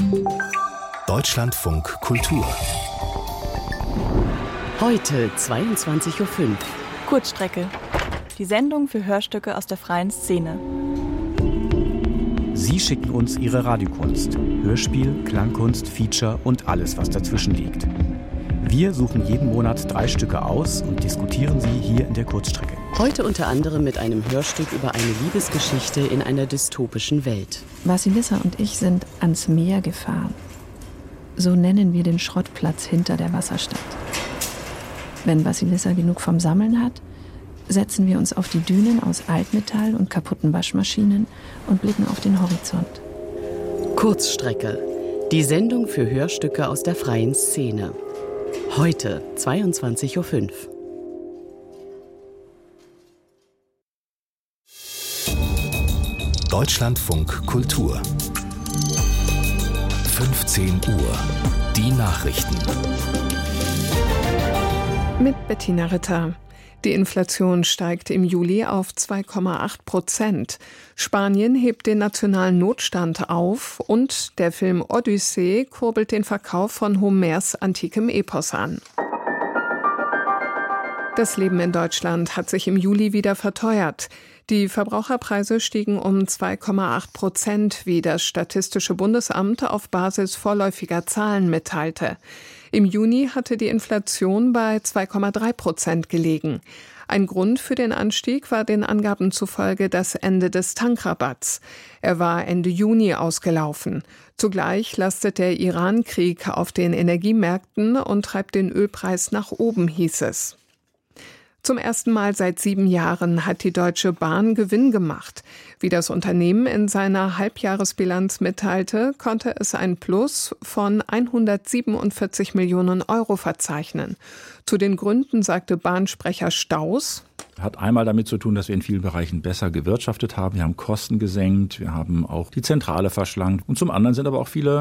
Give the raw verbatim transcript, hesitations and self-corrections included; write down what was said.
Deutschlandfunk Kultur. Heute zweiundzwanzig Uhr fünf. Kurzstrecke. Die Sendung für Hörstücke aus der freien Szene. Sie schicken uns Ihre Radiokunst. Hörspiel, Klangkunst, Feature und alles, was dazwischen liegt. Wir suchen jeden Monat drei Stücke aus und diskutieren sie hier in der Kurzstrecke. Heute unter anderem mit einem Hörstück über eine Liebesgeschichte in einer dystopischen Welt. Vasilissa und ich sind ans Meer gefahren. So nennen wir den Schrottplatz hinter der Wasserstadt. Wenn Vasilissa genug vom Sammeln hat, setzen wir uns auf die Dünen aus Altmetall und kaputten Waschmaschinen und blicken auf den Horizont. Kurzstrecke. Die Sendung für Hörstücke aus der freien Szene. Heute zweiundzwanzig Uhr fünf. Deutschlandfunk Kultur. fünfzehn Uhr. Die Nachrichten. Mit Bettina Ritter. Die Inflation steigt im Juli auf zwei Komma acht Prozent. Spanien hebt den nationalen Notstand auf und der Film Odyssee kurbelt den Verkauf von Homers antikem Epos an. Das Leben in Deutschland hat sich im Juli wieder verteuert. Die Verbraucherpreise stiegen um zwei Komma acht Prozent, wie das Statistische Bundesamt auf Basis vorläufiger Zahlen mitteilte. Im Juni hatte die Inflation bei zwei Komma drei Prozent gelegen. Ein Grund für den Anstieg war den Angaben zufolge das Ende des Tankrabatts. Er war Ende Juni ausgelaufen. Zugleich lastet der Iran-Krieg auf den Energiemärkten und treibt den Ölpreis nach oben, hieß es. Zum ersten Mal seit sieben Jahren hat die Deutsche Bahn Gewinn gemacht. Wie das Unternehmen in seiner Halbjahresbilanz mitteilte, konnte es ein Plus von hundertsiebenundvierzig Millionen Euro verzeichnen. Zu den Gründen sagte Bahnsprecher Staus: Hat einmal damit zu tun, dass wir in vielen Bereichen besser gewirtschaftet haben. Wir haben Kosten gesenkt, wir haben auch die Zentrale verschlankt. Und zum anderen sind aber auch viele